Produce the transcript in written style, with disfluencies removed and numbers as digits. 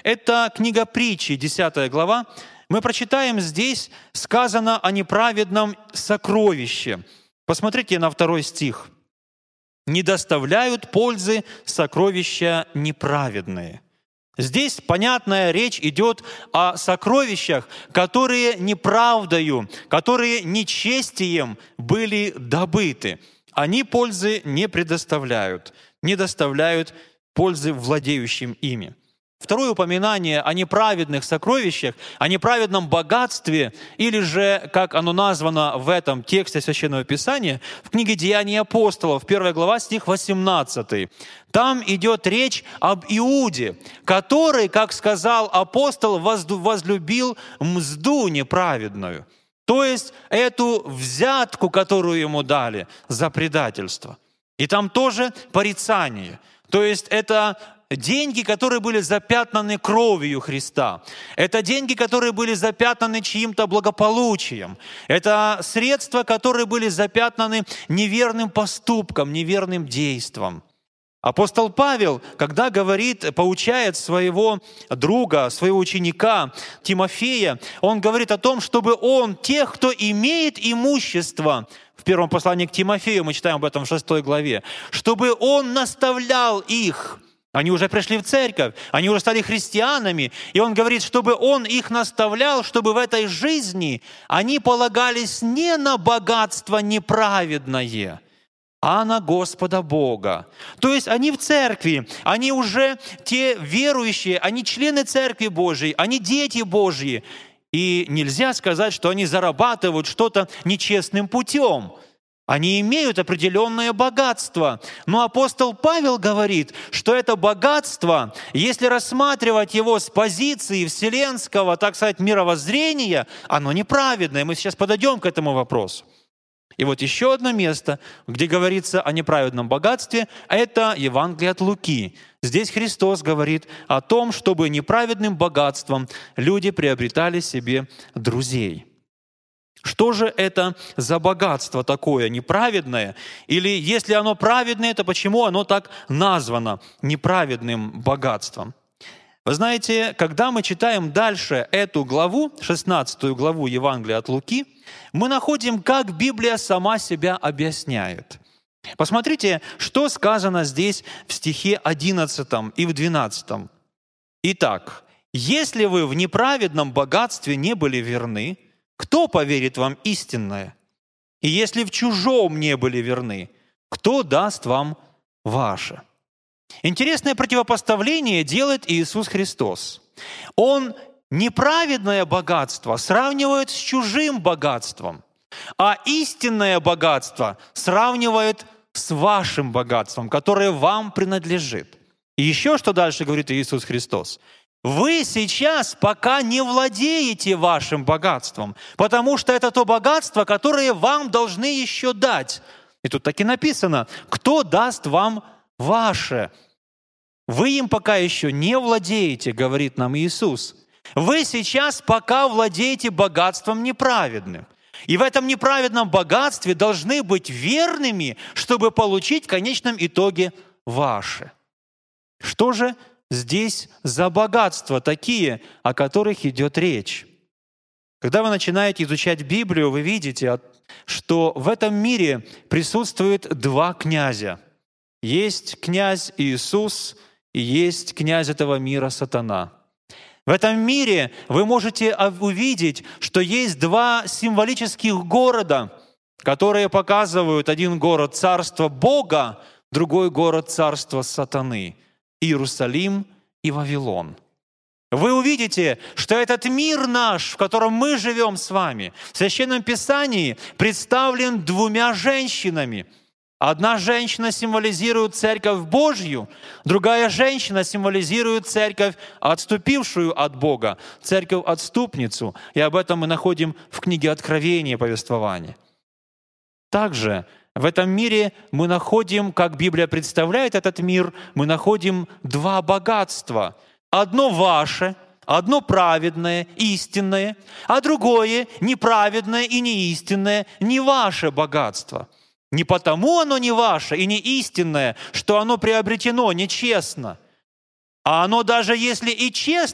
Это книга Притчи, 10 глава. Мы прочитаем здесь, сказано о неправедном сокровище. Посмотрите на 2 стих. «Не доставляют пользы сокровища неправедные». Здесь, понятная речь идет о сокровищах, которые неправдою, которые нечестием были добыты. Они пользы не предоставляют, не доставляют пользы владеющим ими. Второе упоминание о неправедных сокровищах, о неправедном богатстве, или же, как оно названо в этом тексте Священного Писания, в книге «Деяния апостолов», 1 глава, стих 18. Там идет речь об Иуде, который, как сказал апостол, возлюбил мзду неправедную. То есть эту взятку, которую ему дали за предательство. И там тоже порицание. То есть это деньги, которые были запятнаны кровью Христа. Это деньги, которые были запятнаны чьим-то благополучием. Это средства, которые были запятнаны неверным поступком, неверным действом. Апостол Павел, когда говорит, поучает своего друга, своего ученика Тимофея, он говорит о том, чтобы он, тех, кто имеет имущество, в первом послании к Тимофею, мы читаем об этом в 6 главе, чтобы он наставлял их. Они уже пришли в церковь, они уже стали христианами, и он говорит, чтобы он их наставлял, чтобы в этой жизни они полагались не на богатство неправедное, а на Господа Бога. То есть они в церкви, они уже те верующие, они члены Церкви Божьей, они дети Божьи. И нельзя сказать, что они зарабатывают что-то нечестным путем. Они имеют определенное богатство. Но апостол Павел говорит, что это богатство, если рассматривать его с позиции вселенского, так сказать, мировоззрения, оно неправедное. Мы сейчас подойдем к этому вопросу. И вот еще одно место, где говорится о неправедном богатстве, это Евангелие от Луки. Здесь Христос говорит о том, чтобы неправедным богатством люди приобретали себе друзей. Что же это за богатство такое неправедное? Или если оно праведное, то почему оно так названо неправедным богатством? Вы знаете, когда мы читаем дальше эту главу, 16 главу Евангелия от Луки, мы находим, как Библия сама себя объясняет. Посмотрите, что сказано здесь в стихе 11 и в 12. «Итак, если вы в неправедном богатстве не были верны, кто поверит вам истинное? И если в чужом не были верны, кто даст вам ваше?» Интересное противопоставление делает Иисус Христос. Он неправедное богатство сравнивает с чужим богатством, а истинное богатство сравнивает с вашим богатством, которое вам принадлежит. И еще что дальше говорит Иисус Христос? Вы сейчас пока не владеете вашим богатством, потому что это то богатство, которое вам должны еще дать. И тут так и написано, кто даст вам ваше. Вы им пока еще не владеете, говорит нам Иисус. Вы сейчас пока владеете богатством неправедным. И в этом неправедном богатстве должны быть верными, чтобы получить в конечном итоге ваше. Что же здесь за богатства такие, о которых идет речь? Когда вы начинаете изучать Библию, вы видите, что в этом мире присутствует два князя. Есть князь Иисус и есть князь этого мира Сатана. В этом мире вы можете увидеть, что есть два символических города, которые показывают один город царства Бога, другой город царства Сатаны – Иерусалим и Вавилон. Вы увидите, что этот мир наш, в котором мы живем с вами, в Священном Писании представлен двумя женщинами. Одна женщина символизирует Церковь Божью, другая женщина символизирует Церковь, отступившую от Бога, Церковь-отступницу. И об этом мы находим в книге Откровения повествования. Также в этом мире мы находим, как Библия представляет этот мир, мы находим два богатства. Одно ваше, одно праведное, истинное, а другое неправедное и неистинное, не ваше богатство. Не потому оно не ваше и не истинное, что оно приобретено нечестно. А оно даже если и честно